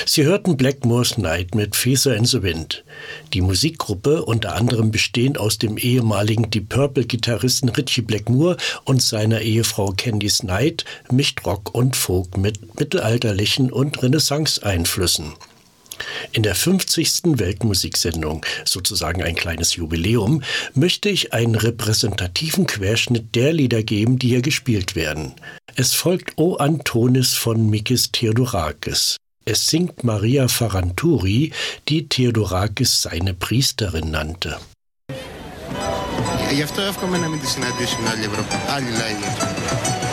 Sie hörten Blackmore's Night mit Feather in the Wind. Die Musikgruppe, unter anderem bestehend aus dem ehemaligen Deep Purple-Gitarristen Ritchie Blackmore und seiner Ehefrau Candice Night, mischt Rock und Folk mit mittelalterlichen und Renaissance-Einflüssen. In der 50. Weltmusiksendung, sozusagen ein kleines Jubiläum, möchte ich einen repräsentativen Querschnitt der Lieder geben, die hier gespielt werden. Es folgt O Antonis von Mikis Theodorakis. Es singt Maria Ferranturi, die Theodorakis seine Priesterin nannte. Γι' αυτό εύχομαι να μην τη συναντήσουν άλλοι λαοί.